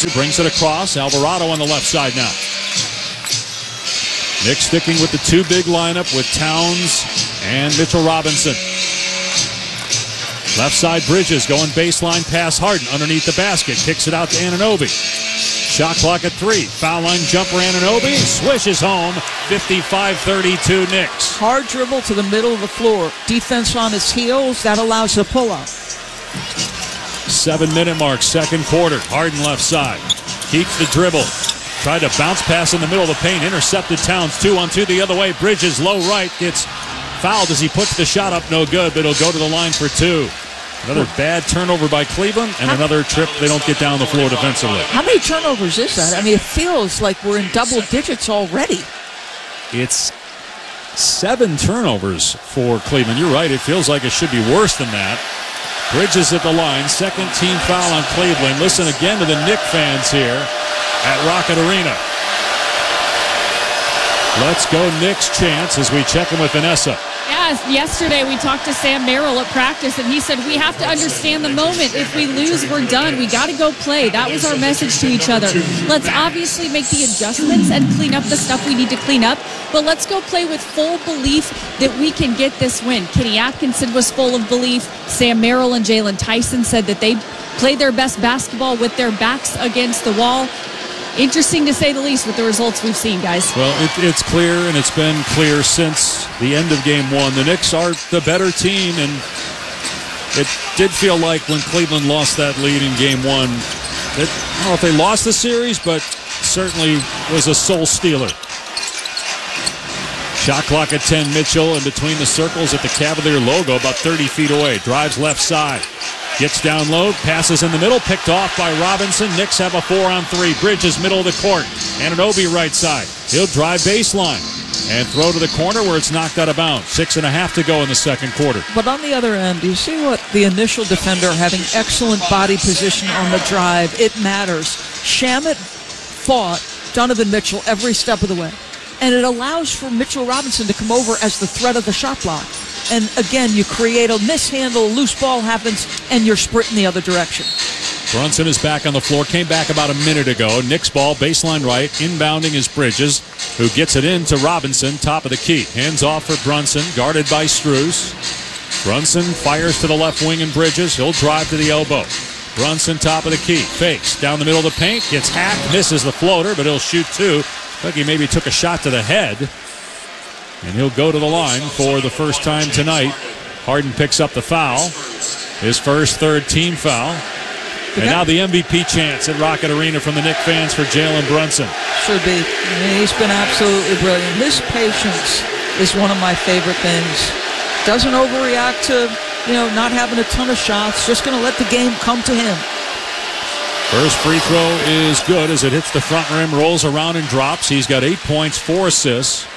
brings it across. Alvarado on the left side now. Knicks sticking with the two big lineup with Towns and Mitchell Robinson. Left side, Bridges going baseline pass. Harden underneath the basket. Kicks it out to Anunoby. Shot clock at 3. Foul line jumper Anunoby. Swishes home. 55-32 Knicks. Hard dribble to the middle of the floor. Defense on his heels. That allows the pull-up. 7-minute mark, second quarter. Harden left side. Keeps the dribble. Tried to bounce pass in the middle of the paint. Intercepted Towns. 2-on-2 the other way. Bridges low right. Gets fouled as he puts the shot up. No good, but he'll go to the line for 2. Another bad turnover by Cleveland and another trip they don't get down the floor defensively. How many turnovers is that? I mean, it feels like we're in double digits already. It's 7 turnovers for Cleveland. You're right. It feels like it should be worse than that. Bridges at the line. Second team foul on Cleveland. Listen again to the Knick fans here at Rocket Arena. Let's go Knicks chants as we check in with Vanessa. Yeah, yesterday we talked to Sam Merrill at practice, and he said we have to understand the moment. If we lose, we're done. We got to go play. That was our message to each other. Let's obviously make the adjustments and clean up the stuff we need to clean up, but let's go play with full belief that we can get this win. Kenny Atkinson was full of belief. Sam Merrill and Jalen Tyson said that they played their best basketball with their backs against the wall. Interesting to say the least with the results we've seen, guys. Well, it's clear, and it's been clear since the end of Game 1. The Knicks are the better team, and it did feel like when Cleveland lost that lead in Game 1, I don't know if they lost the series, but certainly was a soul stealer. Shot clock at 10, Mitchell in between the circles at the Cavalier logo, about 30 feet away. Drives left side. Gets down low, passes in the middle, picked off by Robinson. Knicks have a 4-on-3. Bridges, middle of the court. Anunoby, right side. He'll drive baseline and throw to the corner where it's knocked out of bounds. 6.5 to go in the second quarter. But on the other end, you see what the initial defender having excellent body position on the drive. It matters. Shamet fought Donovan Mitchell every step of the way. And it allows for Mitchell Robinson to come over as the threat of the shot block. And again, you create a mishandle, loose ball happens, and you're sprinting the other direction. Brunson is back on the floor. Came back about a minute ago. Knicks ball, baseline right. Inbounding is Bridges, who gets it in to Robinson, top of the key. Hands off for Brunson, guarded by Strus. Brunson fires to the left wing and Bridges. He'll drive to the elbow. Brunson, top of the key. Fakes down the middle of the paint. Gets hacked, misses the floater, but he'll shoot 2. I think he maybe took a shot to the head. And he'll go to the line for the first time tonight. Harden picks up the foul. His first third team foul. And now the MVP chants at Rocket Arena from the Knicks fans for Jalen Brunson. Should be. I mean, he's been absolutely brilliant. His patience is one of my favorite things. Doesn't overreact to, not having a ton of shots. Just going to let the game come to him. First free throw is good as it hits the front rim, rolls around and drops. He's got 8 points, 4 assists.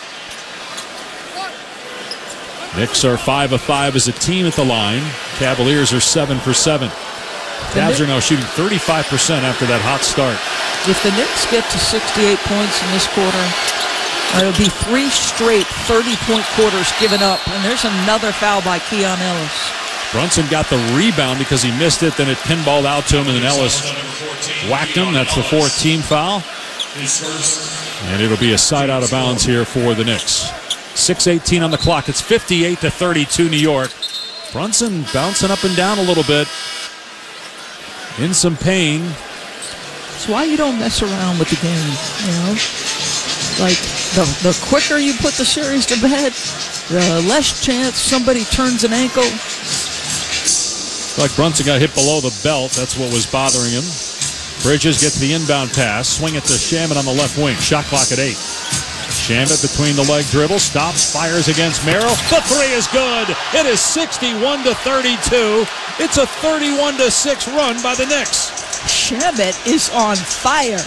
Knicks are 5 of 5 as a team at the line. Cavaliers are 7 for 7. Cavs are now shooting 35% after that hot start. If the Knicks get to 68 points in this quarter, it'll be 3 straight 30-point quarters given up. And there's another foul by Keon Ellis. Brunson got the rebound because he missed it. Then it pinballed out to him, and then Ellis whacked him. That's the 4th team foul. And it'll be a side out of bounds here for the Knicks. 6:18 on the clock. It's 58-32 New York. Brunson bouncing up and down a little bit. In some pain. That's why you don't mess around with the game, Like, the quicker you put the series to bed, the less chance somebody turns an ankle. Like Brunson got hit below the belt. That's what was bothering him. Bridges gets the inbound pass. Swing it to Shamet on the left wing. Shot clock at 8. Shamet between the leg dribble. Stops, fires against Merrill. The 3 is good. It is 61-32. It's a 31-6 run by the Knicks. Shamet is on fire.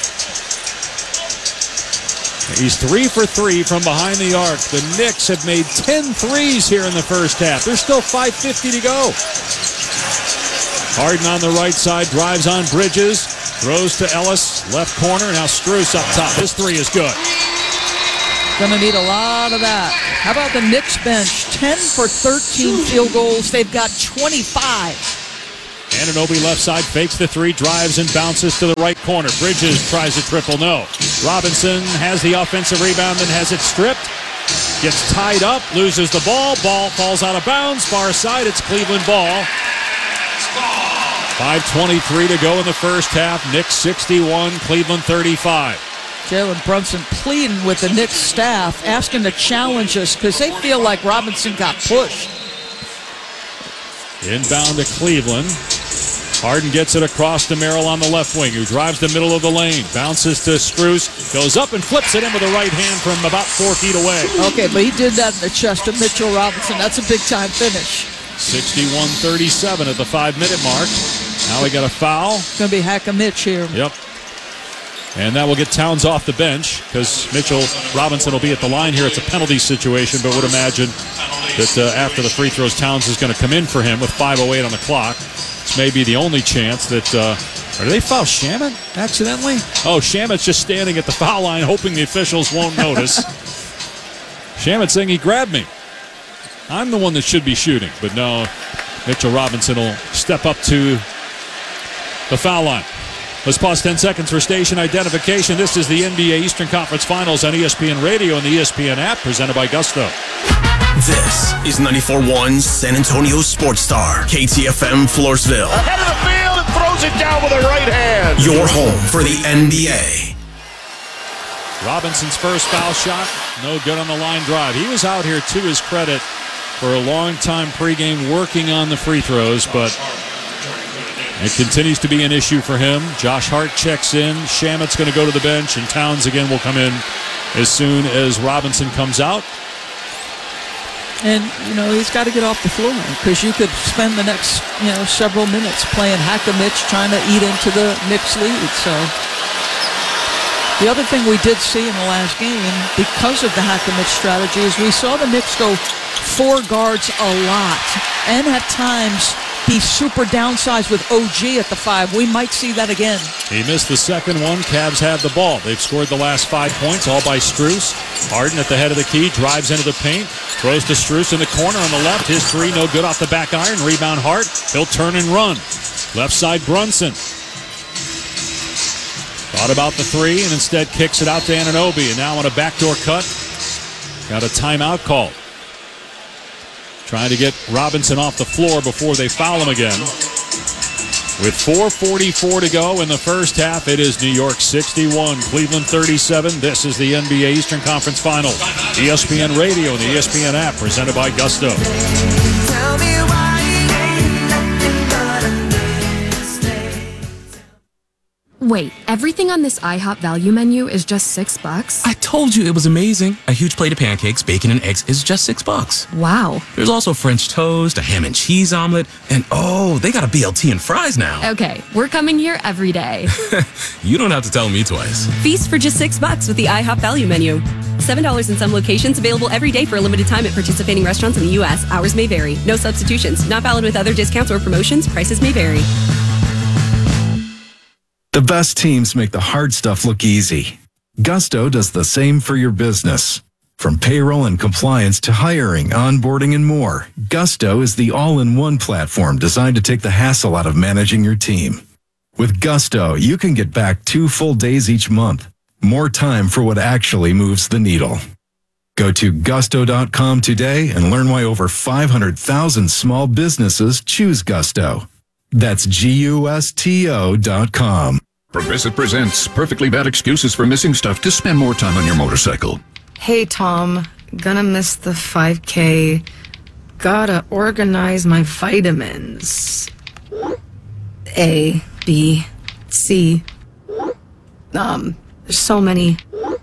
He's 3 for 3 from behind the arc. The Knicks have made 10 threes here in the first half. There's still 5:50 to go. Harden on the right side, drives on Bridges, throws to Ellis, left corner. Now Strus up top. His 3 is good. Gonna need a lot of that. How about the Knicks bench? 10 for 13 field goals. They've got 25. Anunoby left side, fakes the three, drives and bounces to the right corner. Bridges tries a triple, no. Robinson has the offensive rebound and has it stripped. Gets tied up, loses the ball. Ball falls out of bounds. Far side, it's Cleveland ball. 5:23 to go in the first half. Knicks 61, Cleveland 35. Jalen Brunson pleading with the Knicks staff, asking to challenge us because they feel like Robinson got pushed. Inbound to Cleveland. Harden gets it across to Merrill on the left wing, who drives the middle of the lane. Bounces to Strus, goes up and flips it in with the right hand from about 4 feet away. Okay, but he did that in the chest of Mitchell Robinson. That's a big-time finish. 61-37 at the 5-minute mark. Now we got a foul. It's going to be Hack-a-Mitch here. Yep. And that will get Towns off the bench because Mitchell Robinson will be at the line here. It's a penalty situation, but would imagine that after the free throws, Towns is going to come in for him with 5:08 on the clock. This may be the only chance that... Or did they foul Shamet accidentally? Oh, Shamet's just standing at the foul line hoping the officials won't notice. Shamet saying he grabbed me. I'm the one that should be shooting. But no, Mitchell Robinson will step up to the foul line. Let's pause 10 seconds for station identification. This is the NBA Eastern Conference Finals on ESPN Radio and the ESPN app, presented by Gusto. This is 94.1 San Antonio Sports Star, KTFM Floresville. Head of the field and throws it down with a right hand. Your home for the NBA. Robinson's first foul shot, no good on the line drive. He was out here, to his credit, for a long time pregame working on the free throws, but it continues to be an issue for him. Josh Hart checks in. Shamet's going to go to the bench, and Towns again will come in as soon as Robinson comes out. And, he's got to get off the floor because you could spend the next, several minutes playing Hack-a-Mitch trying to eat into the Knicks lead. So the other thing we did see in the last game because of the Hack-a-Mitch strategy is we saw the Knicks go 4 guards a lot and at times be super downsized with OG at the 5. We might see that again. He missed the second one. Cavs have the ball. They've scored the last 5 points, all by Strus. Harden at the head of the key, drives into the paint, throws to Strus in the corner on the left. His three, no good off the back iron. Rebound Hart. He'll turn and run. Left side Brunson. Thought about the three and instead kicks it out to Anunoby. And now on a backdoor cut, got a timeout call. Trying to get Robinson off the floor before they foul him again. With 4:44 to go in the first half, it is New York 61, Cleveland 37. This is the NBA Eastern Conference Finals. ESPN Radio and the ESPN app, presented by Gusto. Tell me why ain't nothing but a mistake. Wait, everything on this IHOP value menu is just $6? I told you it was amazing. A huge plate of pancakes, bacon, and eggs is just $6. Wow. There's also French toast, a ham and cheese omelet, and they got a BLT and fries now. Okay, we're coming here every day. You don't have to tell me twice. Feast for just $6 with the IHOP value menu. $7 in some locations, available every day for a limited time at participating restaurants in the U.S. Hours may vary. No substitutions. Not valid with other discounts or promotions. Prices may vary. The best teams make the hard stuff look easy. Gusto does the same for your business. From payroll and compliance to hiring, onboarding, and more, Gusto is the all-in-one platform designed to take the hassle out of managing your team. With Gusto, you can get back 2 full days each month. More time for what actually moves the needle. Go to gusto.com today and learn why over 500,000 small businesses choose Gusto. That's GUSTO.com. Progressive presents Perfectly Bad Excuses for Missing Stuff to Spend More Time on Your Motorcycle. Hey, Tom. Gonna miss the 5K. Gotta organize my vitamins. A, B, C. There's so many.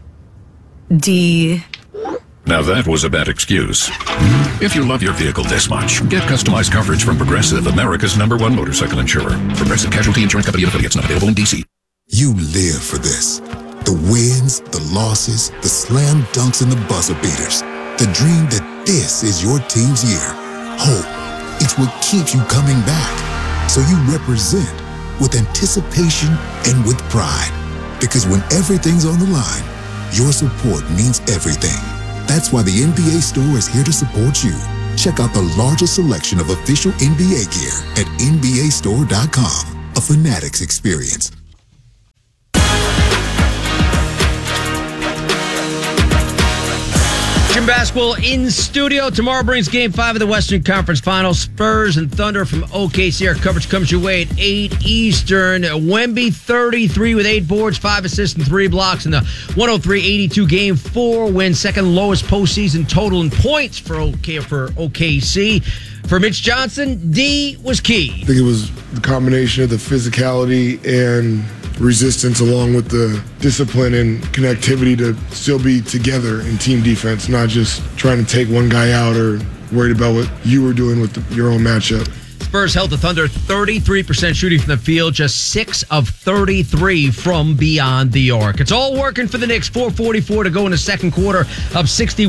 D. Now that was a bad excuse. If you love your vehicle this much, get customized coverage from Progressive, America's #1 motorcycle insurer. Progressive Casualty Insurance Company and affiliates, not available in D.C. You live for this. The wins, the losses, the slam dunks, and the buzzer beaters. The dream that this is your team's year. Hope, it's what keeps you coming back. So you represent with anticipation and with pride. Because when everything's on the line, your support means everything. That's why the NBA Store is here to support you. Check out the largest selection of official NBA gear at NBAstore.com. A Fanatics experience. Gym basketball in studio. Tomorrow brings Game 5 of the Western Conference Finals. Spurs and Thunder from OKC. Our coverage comes your way at 8 Eastern. Wemby 33 with 8 boards, 5 assists, and 3 blocks in the 103-82 Game 4 win. Second lowest postseason total in points for OKC. For Mitch Johnson, D was key. I think it was the combination of the physicality and resistance along with the discipline and connectivity to still be together in team defense, not just trying to take one guy out or worried about what you were doing with your own matchup. Spurs held the Thunder 33% shooting from the field, just 6 of 33 from beyond the arc. It's all working for the Knicks. 4:44 to go in the second quarter of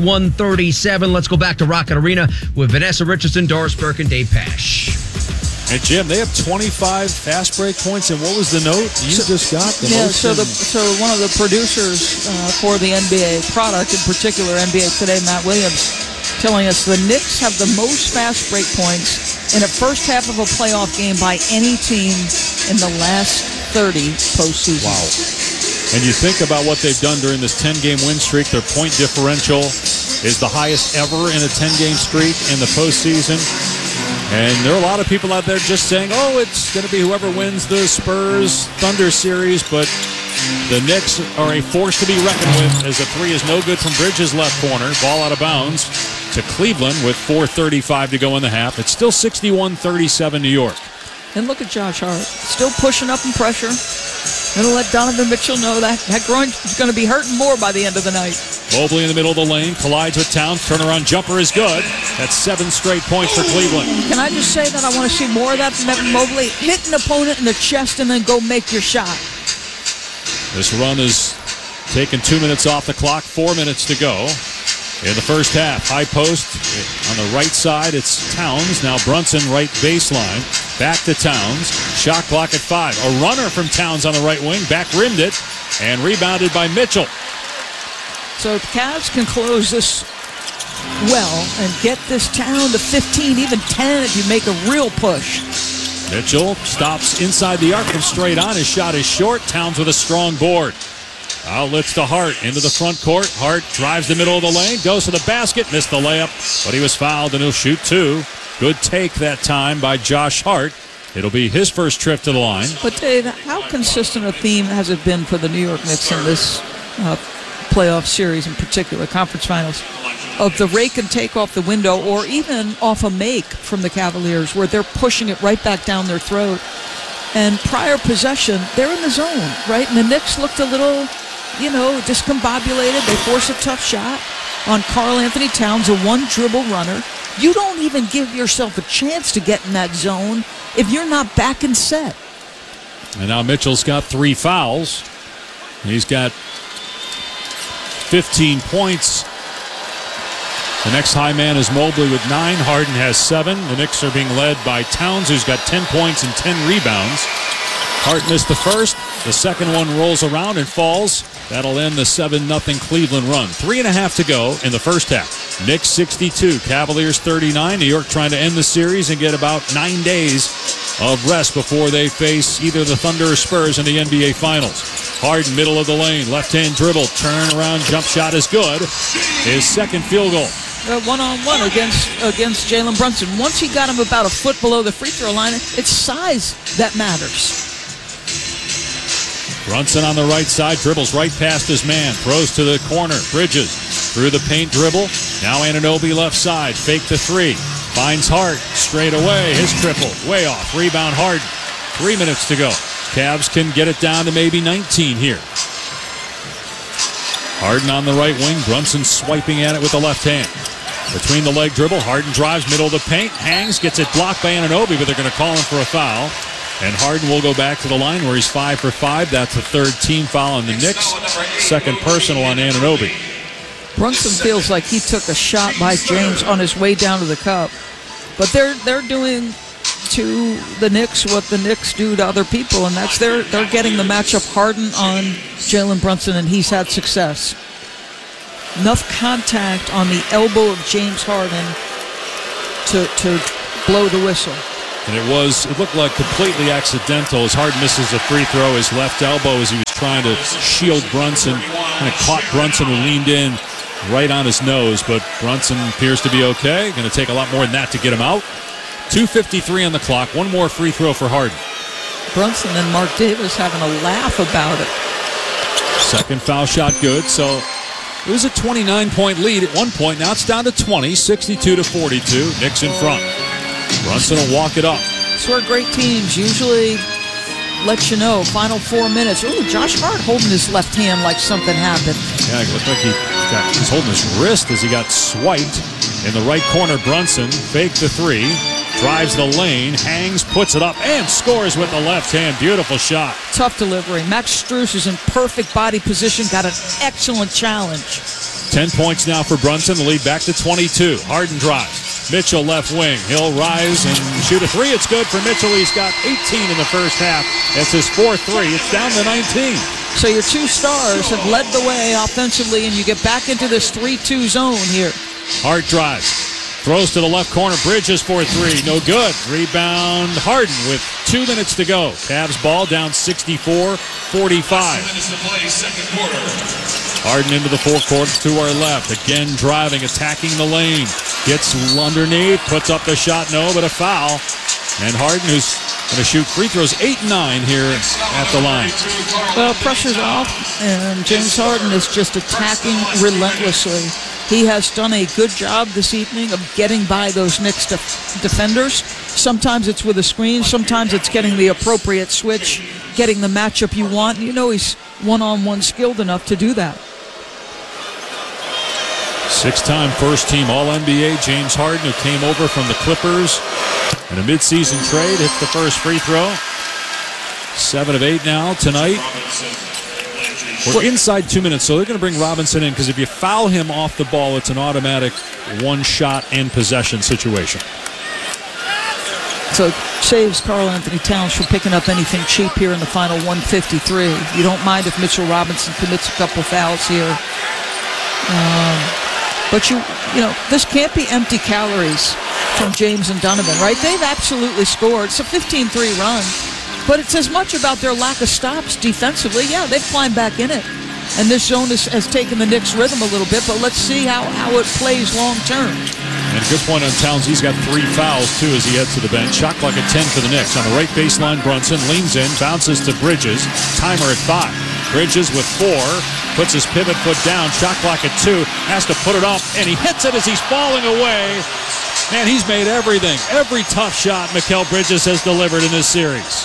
61-37. Let's go back to Rocket Arena with Vanessa Richardson, Doris Burke, and Dave Pasch. And Jim, they have 25 fast break points, and what was the note you just got? So one of the producers for the NBA product, in particular NBA Today, Matt Williams, telling us the Knicks have the most fast break points in a first half of a playoff game by any team in the last 30 postseasons. Wow. And you think about what they've done during this 10-game win streak. Their point differential is the highest ever in a 10-game streak in the postseason. And there are a lot of people out there just saying, oh, it's going to be whoever wins the Spurs-Thunder series, but the Knicks are a force to be reckoned with as the three is no good from Bridges' left corner. Ball out of bounds to Cleveland with 4:35 to go in the half. It's still 61-37 New York. And look at Josh Hart, still pushing up in pressure. Going to let Donovan Mitchell know that groin is going to be hurting more by the end of the night. Mobley in the middle of the lane, collides with Towns. Turnaround jumper is good. That's 7 straight points for Cleveland. Can I just say that I want to see more of that from Evan Mobley? Hit an opponent in the chest and then go make your shot. This run is taking 2 minutes off the clock, 4 minutes to go. In the first half, high post on the right side, it's Towns. Now Brunson, right baseline. Back to Towns. Shot clock at 5. A runner from Towns on the right wing. Back rimmed it and rebounded by Mitchell. So if the Cavs can close this well and get this town to 15, even 10 if you make a real push. Mitchell stops inside the arc from straight on. His shot is short. Towns with a strong board. Outlets to Hart into the front court. Hart drives the middle of the lane, goes to the basket, missed the layup, but he was fouled and he'll shoot 2. Good take that time by Josh Hart. It'll be his first trip to the line. But Dave, how consistent a theme has it been for the New York Knicks in this playoff series in particular, conference finals, of the rake and take off the window or even off a make from the Cavaliers where they're pushing it right back down their throat? And prior possession, they're in the zone, right? And the Knicks looked a little, discombobulated. They force a tough shot on Karl Anthony Towns, a one-dribble runner. You don't even give yourself a chance to get in that zone if you're not back and set. And now Mitchell's got 3 fouls. He's got 15 points. The next high man is Mobley with 9. Harden has 7. The Knicks are being led by Towns, who's got 10 points and 10 rebounds. Hart missed the first. The second one rolls around and falls. That'll end the 7-0 Cleveland run. 3.5 to go in the first half. Knicks 62, Cavaliers 39. New York trying to end the series and get about 9 days of rest before they face either the Thunder or Spurs in the NBA Finals. Harden, middle of the lane, left-hand dribble, turn around, jump shot is good. His second field goal. One-on-one against Jalen Brunson. Once he got him about a foot below the free throw line, it's size that matters. Brunson on the right side, dribbles right past his man, throws to the corner, Bridges through the paint dribble. Now Anunoby left side, fake the 3, finds Hart, straight away, his triple, way off, rebound Harden. 3 minutes to go. Cavs can get it down to maybe 19 here. Harden on the right wing, Brunson swiping at it with the left hand. Between the leg dribble, Harden drives middle of the paint, hangs, gets it blocked by Anunoby, but they're going to call him for a foul. And Harden will go back to the line where he's 5 for 5. That's the 3rd team foul on the Knicks. Second personal on Anunoby. Brunson feels like he took a shot by James on his way down to the cup. But they're doing to the Knicks what the Knicks do to other people, and that's they're getting the matchup Harden on Jalen Brunson, and he's had success. Enough contact on the elbow of James Harden to blow the whistle. And it looked like completely accidental as Harden misses a free throw. His left elbow as he was trying to shield Brunson. Kind of caught Brunson who leaned in right on his nose. But Brunson appears to be okay. Going to take a lot more than that to get him out. 2:53 on the clock. One more free throw for Harden. Brunson and Mark Davis having a laugh about it. Second foul shot good. So it was a 29-point lead at one point. Now it's down to 20, 62-42. Knicks in front. Brunson will walk it up. That's where great teams usually let you know. Final 4 minutes. Ooh, Josh Hart holding his left hand like something happened. Yeah, it looked like he's holding his wrist as he got swiped. In the right corner, Brunson faked the three, drives the lane, hangs, puts it up, and scores with the left hand. Beautiful shot. Tough delivery. Max Strus is in perfect body position. Got an excellent challenge. 10 points now for Brunson. The lead back to 22. Harden drives. Mitchell left wing. He'll rise and shoot a three. It's good for Mitchell. He's got 18 in the first half. It's his fourth three. It's down to 19. So your two stars have led the way offensively, and you get back into this 3-2 zone here. Hart drives. Throws to the left corner. Bridges for three. No good. Rebound Harden with 2 minutes to go. Cavs ball down 64-45. minutes to play, second quarter. Harden into the forecourt to our left. Again driving, attacking the lane. Gets underneath, puts up the shot, no, but a foul. And Harden, who's going to shoot free throws 8 and 9 here at the line. Well, pressure's off, and James Harden is just attacking relentlessly. He has done a good job this evening of getting by those Knicks defenders. Sometimes it's with a screen, sometimes it's getting the appropriate switch, getting the matchup you want. You know he's one-on-one skilled enough to do that. 6-time first-team All-NBA James Harden, who came over from the Clippers in a midseason trade, hits the first free throw. 7 of 8 now tonight. We're inside 2 minutes, so they're going to bring Robinson in because if you foul him off the ball, it's an automatic one-shot and possession situation. So it saves Karl Anthony Towns from picking up anything cheap here in the final 153. You don't mind if Mitchell Robinson commits a couple fouls here. But you know, this can't be empty calories from James and Donovan, right? They've absolutely scored. It's a 15-3 run. But it's as much about their lack of stops defensively. Yeah, they've climbed back in it. And this zone has taken the Knicks' rhythm a little bit, but let's see how it plays long term. And a good point on Towns. He's got 3 fouls, too, as he heads to the bench. Shot clock at 10 for the Knicks. On the right baseline, Brunson leans in, bounces to Bridges. Timer at 5. Bridges with 4. Puts his pivot foot down. Shot clock at 2. Has to put it up, and he hits it as he's falling away. Man, he's made everything. Every tough shot Mikal Bridges has delivered in this series.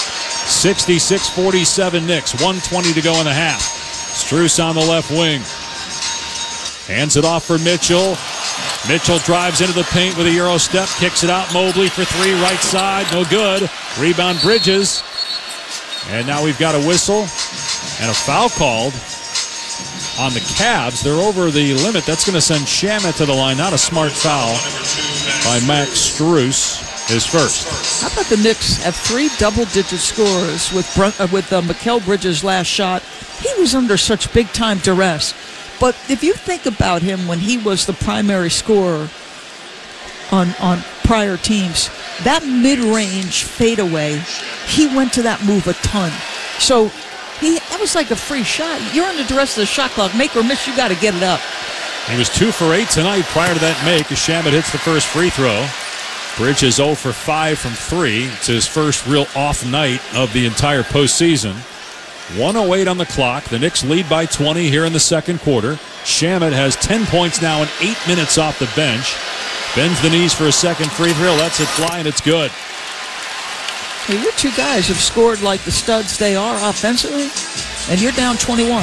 66-47 Knicks. 1:20 to go in the half. Strus on the left wing. Hands it off for Mitchell. Mitchell drives into the paint with a Euro step. Kicks it out. Mobley for 3. Right side. No good. Rebound Bridges. And now we've got a whistle and a foul called on the Cavs. They're over the limit. That's going to send Shamet to the line. Not a smart foul by Max Strus. His first. How about the Knicks have 3 double-digit scores with Mikal Bridges' last shot? He was under such big-time duress. But if you think about him when he was the primary scorer on prior teams, that mid-range fadeaway, he went to that move a ton. So that was like a free shot. You're under duress of the shot clock. Make or miss, you got to get it up. He was 2 for 8 tonight prior to that make as Shamet hits the first free throw. Bridges 0 for 5 from 3. It's his first real off night of the entire postseason. 1:08 on the clock. The Knicks lead by 20 here in the second quarter. Shamet has 10 points now and 8 minutes off the bench. Bends the knees for a second free throw. Lets it fly, and it's good. Hey, your two guys have scored like the studs they are offensively, and you're down 21.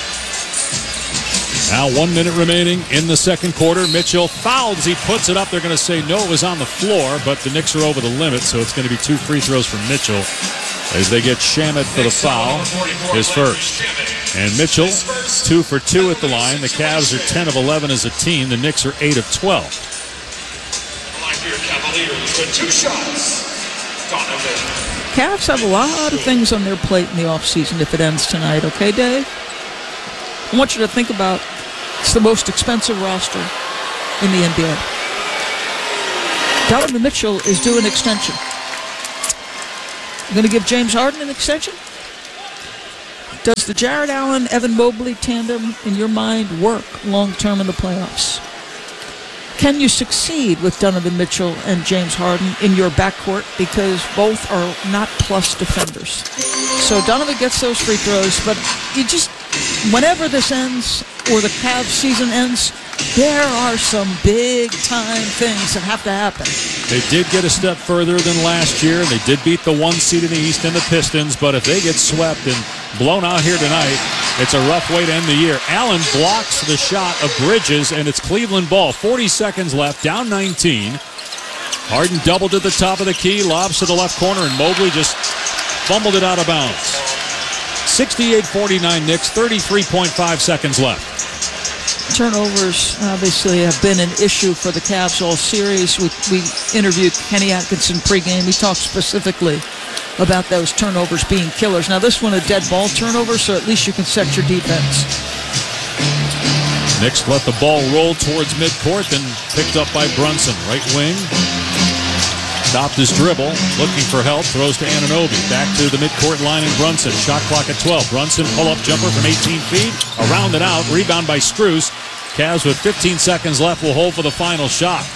Now 1 minute remaining in the second quarter. Mitchell fouled as he puts it up. They're going to say no, it was on the floor, but the Knicks are over the limit, so it's going to be 2 free throws from Mitchell as they get Shamet for the foul, his first. And Mitchell, 2 for 2 at the line. The Cavs are 10 of 11 as a team. The Knicks are 8 of 12. Cavaliers with 2 shots. Cavs have a lot of things on their plate in the offseason if it ends tonight, okay, Dave? I want you to think about it's the most expensive roster in the NBA. Donovan Mitchell is due an extension. Going to give James Harden an extension? Does the Jared Allen, Evan Mobley tandem, in your mind, work long-term in the playoffs? Can you succeed with Donovan Mitchell and James Harden in your backcourt, because both are not plus defenders? So Donovan gets those free throws, but you just, whenever this ends or the Cavs season ends, there are some big-time things that have to happen. They did get a step further than last year. They did beat the 1 seed in the East and the Pistons, but if they get swept and blown out here tonight, it's a rough way to end the year. Allen blocks the shot of Bridges, and it's Cleveland ball. 40 seconds left, down 19. Harden doubled to the top of the key, lobs to the left corner, and Mobley just fumbled it out of bounds. 68-49 Knicks, 33.5 seconds left. Turnovers obviously have been an issue for the Cavs all series. We interviewed Kenny Atkinson pregame. We talked specifically about those turnovers being killers. Now this one a dead ball turnover, so at least you can set your defense. Knicks let the ball roll towards midcourt, then picked up by Brunson. Right wing. Stopped his dribble, looking for help, throws to Anunoby. Back to the midcourt line and Brunson. Shot clock at 12. Brunson pull-up jumper from 18 feet. Around and out. Rebound by Strus. Cavs with 15 seconds left will hold for the final shot.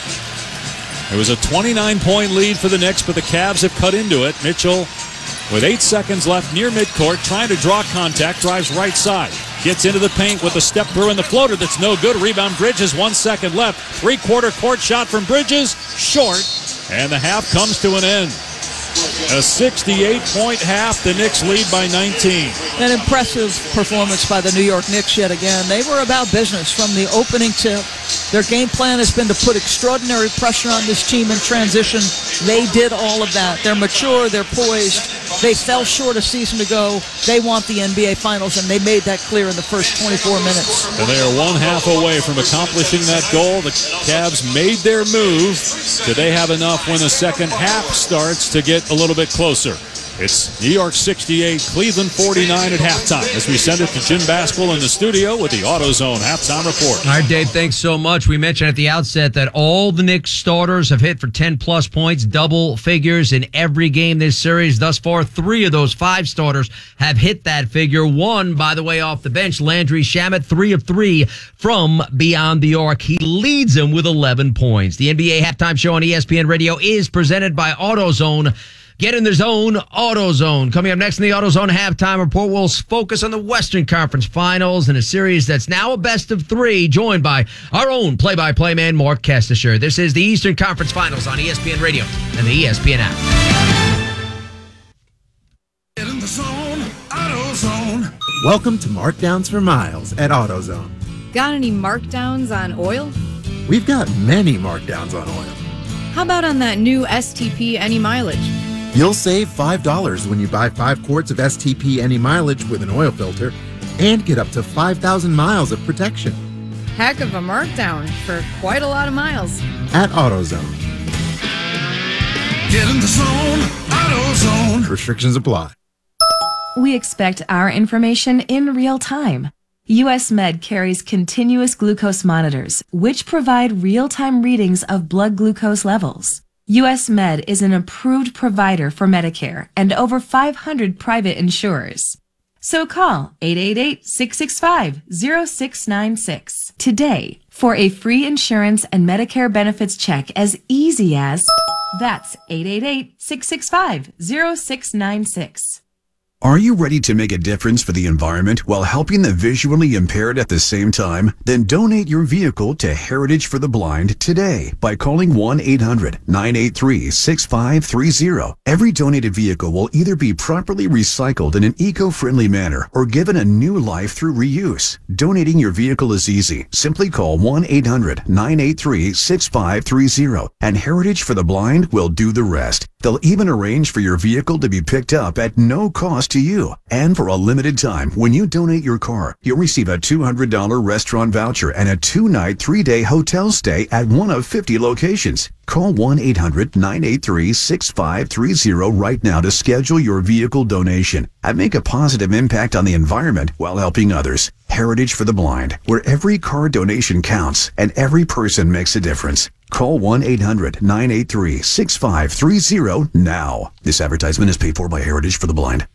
It was a 29-point lead for the Knicks, but the Cavs have cut into it. Mitchell, with 8 seconds left near midcourt, trying to draw contact, drives right side. Gets into the paint with a step through in the floater that's no good. Rebound Bridges, 1 second left. Three-quarter court shot from Bridges, short. And the half comes to an end. A 68-point half. The Knicks lead by 19. An impressive performance by the New York Knicks yet again. They were about business from the opening tip. Their game plan has been to put extraordinary pressure on this team in transition. They did all of that. They're mature. They're poised. They fell short a season ago. They want the NBA Finals, and they made that clear in the first 24 minutes. And they are one half away from accomplishing that goal. The Cavs made their move. Do they have enough when the second half starts to get a little bit closer? It's New York 68, Cleveland 49 at halftime. As we send it to Jim Baskel in the studio with the AutoZone halftime report. All right, Dave, thanks so much. We mentioned at the outset that all the Knicks starters have hit for 10-plus points, double figures in every game this series. Thus far, 3 of those 5 starters have hit that figure. 1, by the way, off the bench, Landry Shamet, 3 of 3 from beyond the arc. He leads them with 11 points. The NBA halftime show on ESPN Radio is presented by AutoZone. Get in the zone, AutoZone. Coming up next in the AutoZone halftime report, we'll focus on the Western Conference Finals in a series that's now a best of 3, joined by our own play-by-play man, Mark Kestisher. This is the Eastern Conference Finals on ESPN Radio and the ESPN app. Get in the zone, AutoZone. Welcome to Markdowns for Miles at AutoZone. Got any markdowns on oil? We've got many markdowns on oil. How about on that new STP Any Mileage? You'll save $5 when you buy 5 quarts of STP Any Mileage with an oil filter and get up to 5,000 miles of protection. Heck of a markdown for quite a lot of miles. At AutoZone. Get in the zone, AutoZone. Restrictions apply. We expect our information in real time. US Med carries continuous glucose monitors, which provide real-time readings of blood glucose levels. US Med is an approved provider for Medicare and over 500 private insurers. So call 888-665-0696 today for a free insurance and Medicare benefits check as easy as... That's 888-665-0696. Are you ready to make a difference for the environment while helping the visually impaired at the same time? Then donate your vehicle to Heritage for the Blind today by calling 1-800-983-6530. Every donated vehicle will either be properly recycled in an eco-friendly manner or given a new life through reuse. Donating your vehicle is easy. Simply call 1-800-983-6530 and Heritage for the Blind will do the rest. They'll even arrange for your vehicle to be picked up at no cost to you. And for a limited time, when you donate your car, you'll receive a $200 restaurant voucher and a 2-night, 3-day hotel stay at one of 50 locations. Call 1-800-983-6530 right now to schedule your vehicle donation and make a positive impact on the environment while helping others. Heritage for the Blind, where every car donation counts and every person makes a difference. Call 1-800-983-6530 now. This advertisement is paid for by Heritage for the Blind.